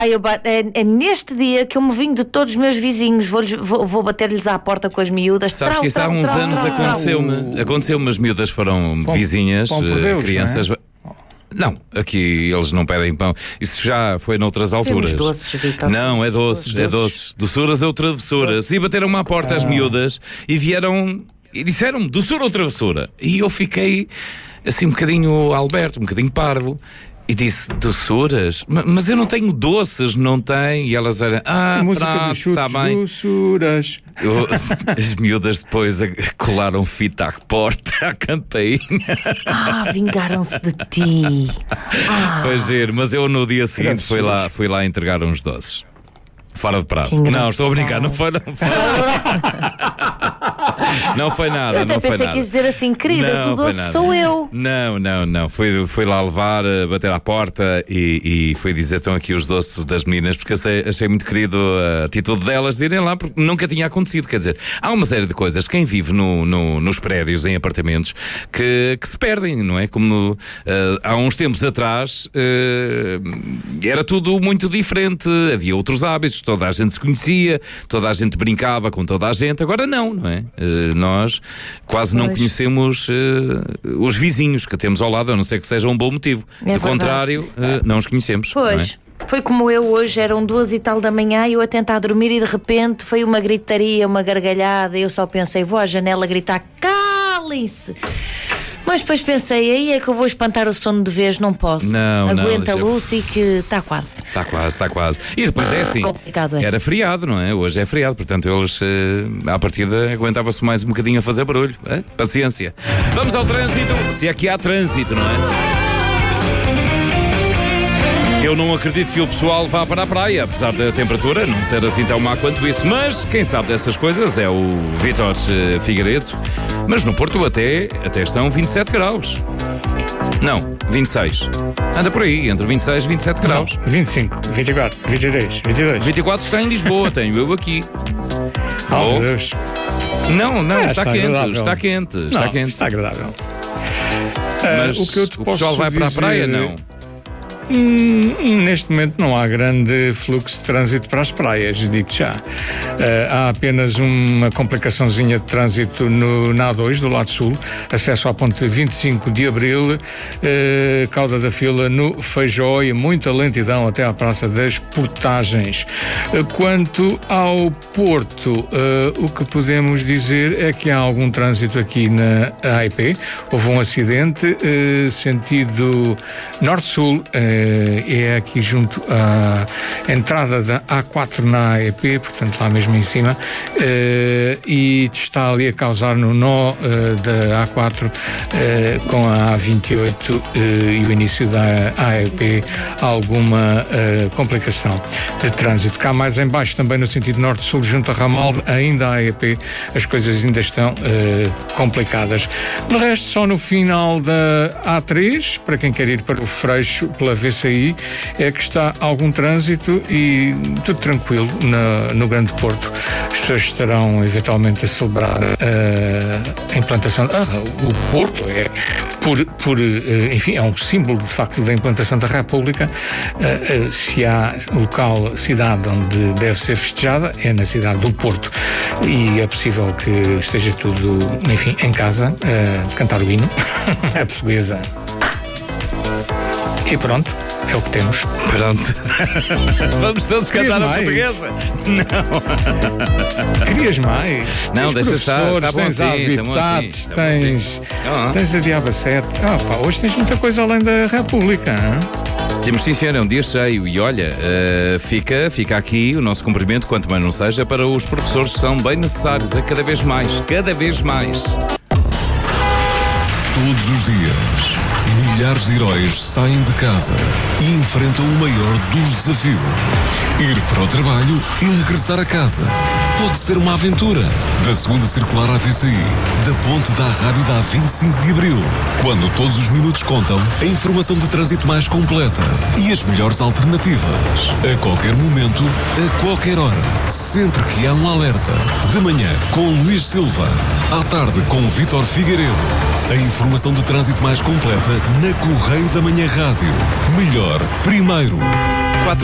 É neste dia que eu me vingo de todos os meus vizinhos. Vou bater-lhes à porta com as miúdas. Sabes que isso há uns anos aconteceu-me. As miúdas foram vizinhas, pão por Deus, crianças. Não, aqui eles não pedem pão. Isso já foi noutras alturas. Doces, Vitor. Não, é doces. Doçuras ou travessuras. E bateram-me à porta as miúdas e vieram e disseram-me doçura ou travessura. E eu fiquei assim um bocadinho Alberto, um bocadinho parvo. E disse, doçuras? Mas eu não tenho doces, não tem? E elas eram, pronto, está bem. Doçuras. As miúdas depois colaram fita à porta, à campainha. Vingaram-se de ti. Foi giro, mas eu no dia seguinte fui lá entregar uns doces. Fora de prazo. Não, estou a brincar, não foi. Não foi nada. Eu até pensei que ias dizer assim, querida, o doce sou eu. Não. Fui lá levar, bater à porta e fui dizer, estão aqui os doces das meninas, porque achei muito querido a atitude delas de irem lá, porque nunca tinha acontecido. Quer dizer, há uma série de coisas, quem vive nos prédios, em apartamentos, que se perdem, não é? Como há uns tempos atrás era tudo muito diferente, havia outros hábitos, toda a gente se conhecia, toda a gente brincava com toda a gente. Agora não é? Nós quase não conhecemos os vizinhos que temos ao lado, a não ser que seja um bom motivo. Do contrário, não os conhecemos. Pois. Não é? Foi como eu hoje, eram 2h da manhã e eu a tentar dormir e de repente foi uma gritaria, uma gargalhada e eu só pensei, vou à janela gritar, calem-se! Mas depois pensei, aí é que eu vou espantar o sono de vez, não posso. Aguenta, Lucy, que está quase. Está quase. E depois é assim, era feriado, não é? Hoje é feriado, portanto eles, à partida, aguentavam-se mais um bocadinho a fazer barulho. Paciência. Vamos ao trânsito, se é que há trânsito, não é? Eu não acredito que o pessoal vá para a praia, apesar da temperatura não ser assim tão má quanto isso. Mas quem sabe dessas coisas é o Vítor Figueiredo. Mas no Porto até estão 27 graus. Não, 26. Anda por aí, entre 26 e 27 graus. Não, 25, 24, 23, 22. 24 está em Lisboa, tenho eu aqui. Meu Deus. Não, está quente, agradável. Está quente. Está agradável. Mas o que eu te o posso pessoal vai para a praia, dizer... não? Neste momento não há grande fluxo de trânsito para as praias, digo já. Há apenas uma complicaçãozinha de trânsito na A2, do lado sul, acesso à ponte 25 de Abril, cauda da fila no Feijó e muita lentidão até à Praça das Portagens. Quanto ao Porto, o que podemos dizer é que há algum trânsito aqui na AEP. Houve um acidente, sentido norte-sul, é aqui junto à entrada da A4 na AEP, portanto lá mesmo em cima, e está ali a causar no nó da A4 com a A28 e o início da AEP alguma complicação de trânsito. Cá mais em baixo, também no sentido norte-sul, junto a Ramalde, ainda a AEP, as coisas ainda estão complicadas. De resto, só no final da A3, para quem quer ir para o Freixo, pela VCI, é que está algum trânsito e tudo tranquilo no Grande Porto. As pessoas estarão eventualmente a celebrar a implantação. O Porto é, enfim, é um símbolo de facto da implantação da República. Se há local, cidade onde deve ser festejada, é na cidade do Porto. E é possível que esteja tudo, enfim, em casa, cantar o hino, a portuguesa. E pronto, é o que temos. Pronto. Vamos todos cantar a portuguesa? Não. Querias mais? Não, deixa estar. Está bom tens assim, habitados, tens a Diaba 7. Hoje tens muita coisa além da República. Temos, sim, senhor, é um dia cheio. E olha, fica aqui o nosso cumprimento, quanto mais não seja, para os professores que são bem necessários, cada vez mais. Todos os dias, milhares de heróis saem de casa e enfrentam o maior dos desafios. Ir para o trabalho e regressar a casa. Pode ser uma aventura. Da segunda circular à VCI, da ponte da Arrábida a 25 de Abril. Quando todos os minutos contam, a informação de trânsito mais completa e as melhores alternativas. A qualquer momento, a qualquer hora. Sempre que há um alerta. De manhã, com Luís Silva. À tarde, com Vítor Figueiredo. A informação de trânsito mais completa na Correio da Manhã Rádio. Melhor, primeiro.